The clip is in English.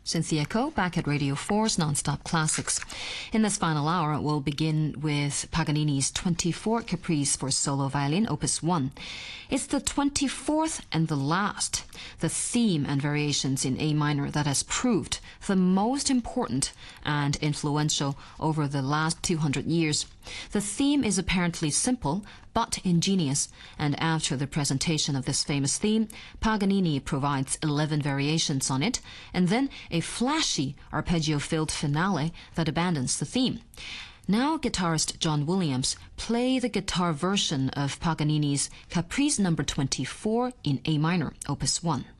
Cynthia Ko back at Radio 4's Non-Stop Classics. In this final hour, we'll begin with Paganini's 24th Caprice for solo violin, Opus 1. It's the 24th and the last, the theme and variations in A minor that has proved the most important and influential over the last 200 years. The theme is apparently simple, but ingenious, and after the presentation of this famous theme, Paganini provides 11 variations on it, and then a flashy arpeggio-filled finale that abandons the theme. Now guitarist John Williams play the guitar version of Paganini's Caprice No. 24 in A minor, Opus 1.